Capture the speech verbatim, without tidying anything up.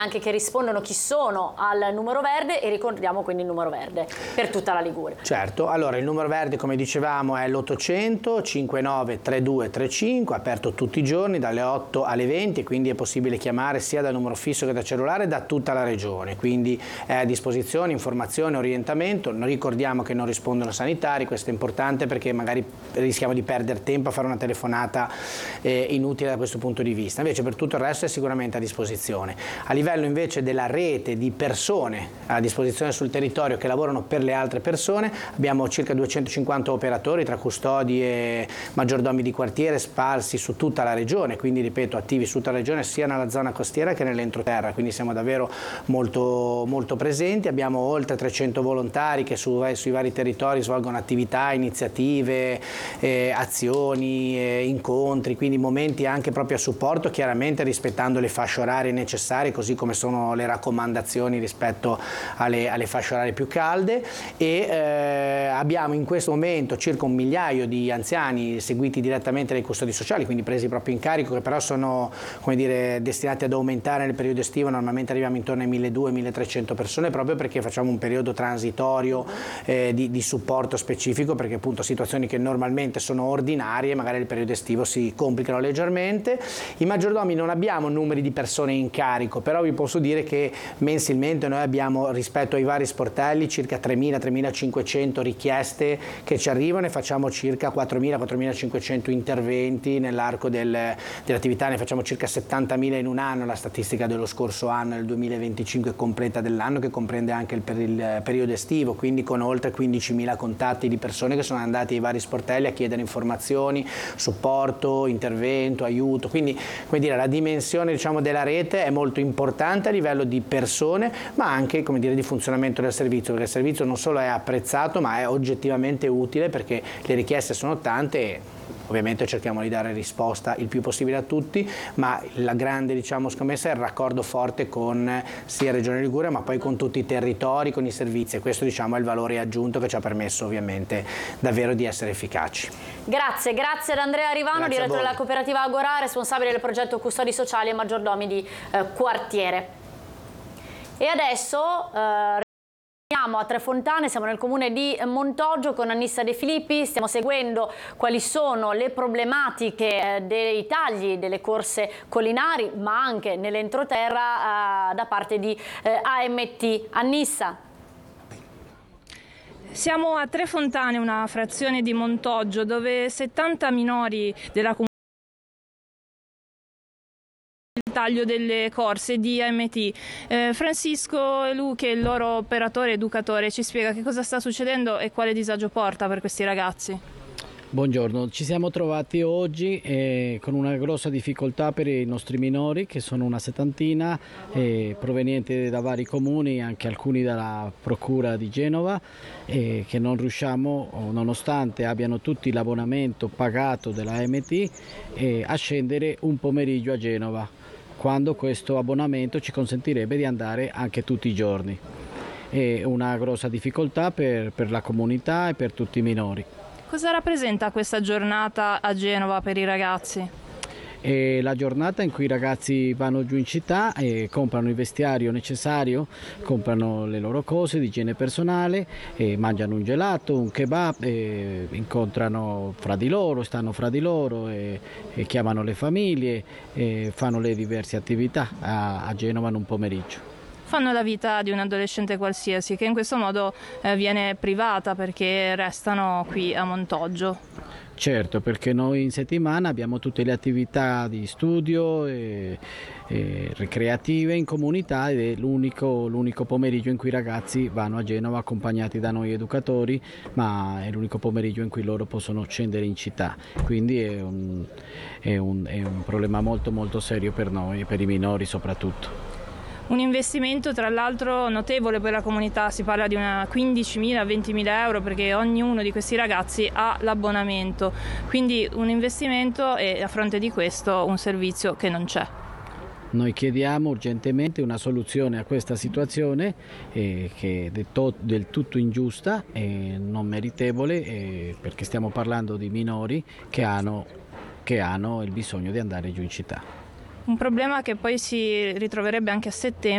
anche che rispondono chi sono al numero verde, e ricordiamo quindi il numero verde per tutta la Liguria. Certo, allora il numero verde, come dicevamo, è l'ottocento cinquantanove trentadue trentacinque, aperto tutti i giorni dalle otto alle venti, quindi è possibile chiamare sia dal numero fisso che da cellulare da tutta la regione, quindi è a disposizione informazione, orientamento. Ricordiamo che non rispondono sanitari, questo è importante perché magari rischiamo di perdere tempo a fare una telefonata eh, inutile da questo punto di vista. Invece per tutto il resto è sicuramente a disposizione. A livello invece della rete di persone a disposizione sul territorio che lavorano per le altre persone, abbiamo circa duecentocinquanta operatori tra custodi e maggiordomi di quartiere sparsi su tutta la regione, quindi ripeto attivi su tutta la regione sia nella zona costiera che nell'entroterra, quindi siamo davvero molto, molto presenti. Abbiamo oltre trecento volontari che su, sui vari territori svolgono attività, iniziative, eh, azioni, eh, incontri, quindi momenti anche proprio a supporto, chiaramente rispettando le fasce orarie necessarie, così come sono le raccomandazioni rispetto alle, alle fasce orarie più calde, e eh, abbiamo in questo momento circa un migliaio di anziani seguiti direttamente dai custodi sociali, quindi presi proprio in carico, che però sono, come dire, destinati ad aumentare nel periodo estivo. Normalmente arriviamo intorno ai milleduecento milletrecento persone, proprio perché facciamo un periodo transitorio eh, di, di supporto specifico, perché appunto situazioni che normalmente sono ordinarie magari nel periodo estivo si complicano leggermente. I maggiordomi non abbiamo numeri di persone in carico, però vi posso dire che mensilmente noi abbiamo, rispetto ai vari sportelli, circa tremila tremilacinquecento richieste che ci arrivano, e facciamo circa quattromila quattromilacinquecento interventi nell'arco del, dell'attività. Ne facciamo circa settantamila in un anno, la statistica dello scorso anno, del duemilaventicinque completa dell'anno, che comprende anche il, per il periodo estivo, quindi con oltre quindicimila contatti di persone che sono andati ai vari sportelli a chiedere informazioni, supporto, intervento, aiuto. Quindi, come dire, la dimensione, diciamo, della rete è molto importante a livello di persone, ma anche, come dire, di funzionamento del servizio, perché il servizio non solo è apprezzato ma è oggettivamente utile, perché le richieste sono tante e ovviamente cerchiamo di dare risposta il più possibile a tutti, ma la grande, diciamo, scommessa è il raccordo forte con sia Regione Liguria ma poi con tutti i territori, con i servizi, e questo, diciamo, è il valore aggiunto che ci ha permesso ovviamente davvero di essere efficaci. Grazie, grazie ad Andrea Rivano, Grazie direttore della cooperativa Agorà, responsabile del progetto Custodi Sociali e Maggiordomi di eh, Quartiere. E adesso eh, siamo a Trefontane, siamo nel comune di Montoggio con Annissa De Filippi. Stiamo seguendo quali sono le problematiche eh, dei tagli delle corse collinari, ma anche nell'entroterra eh, da parte di eh, A M T. Annissa. Siamo a Trefontane, una frazione di Montoggio, dove settanta minori della comunità il taglio delle corse di A M T. Eh, Francisco Lu, che è il loro operatore educatore, ci spiega che cosa sta succedendo e quale disagio porta per questi ragazzi. Buongiorno, ci siamo trovati oggi eh, con una grossa difficoltà per i nostri minori, che sono una settantina, eh, provenienti da vari comuni, anche alcuni dalla Procura di Genova, eh, che non riusciamo, nonostante abbiano tutti l'abbonamento pagato della A M T, eh, a scendere un pomeriggio a Genova, quando questo abbonamento ci consentirebbe di andare anche tutti i giorni. È una grossa difficoltà per, per la comunità e per tutti i minori. Cosa rappresenta questa giornata a Genova per i ragazzi? È la giornata in cui i ragazzi vanno giù in città e comprano il vestiario necessario, comprano le loro cose di igiene personale, e mangiano un gelato, un kebab, e incontrano fra di loro, stanno fra di loro e, e chiamano le famiglie e fanno le diverse attività a, a Genova in un pomeriggio. Fanno la vita di un adolescente qualsiasi, che in questo modo eh, viene privata perché restano qui a Montoggio. Certo, perché noi in settimana abbiamo tutte le attività di studio e, e ricreative in comunità, ed è l'unico, l'unico pomeriggio in cui i ragazzi vanno a Genova accompagnati da noi educatori, ma è l'unico pomeriggio in cui loro possono scendere in città. Quindi è un, è un, è un problema molto molto serio per noi e per i minori soprattutto. Un investimento tra l'altro notevole per la comunità, si parla di una quindicimila ventimila euro, perché ognuno di questi ragazzi ha l'abbonamento, quindi un investimento e a fronte di questo un servizio che non c'è. Noi chiediamo urgentemente una soluzione a questa situazione eh, che è del, to- del tutto ingiusta e non meritevole, eh, perché stiamo parlando di minori che hanno, che hanno il bisogno di andare giù in città. Un problema che poi si ritroverebbe anche a settembre.